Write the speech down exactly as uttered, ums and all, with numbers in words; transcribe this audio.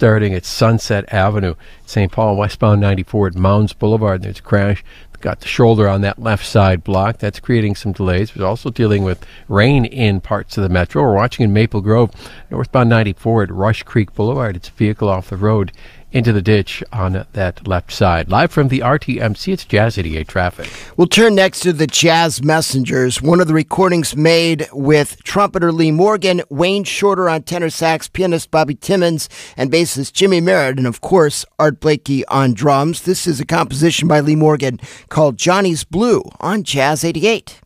starting at Sunset Avenue, Saint Paul, westbound ninety-four at Mounds Boulevard. There's a crash. Got the shoulder on that left side block. That's creating some delays. We're also dealing with rain in parts of the metro. We're watching in Maple Grove, northbound ninety-four at Rush Creek Boulevard. It's a vehicle off the road into the ditch on that left side. Live from the R T M C, it's Jazz eighty-eight Traffic. We'll turn next to the Jazz Messengers, one of the recordings made with trumpeter Lee Morgan, Wayne Shorter on tenor sax, pianist Bobby Timmons, and bassist Jimmy Merritt, and of course, Art Blakey on drums. This is a composition by Lee Morgan called Johnny's Blue on Jazz eighty-eight.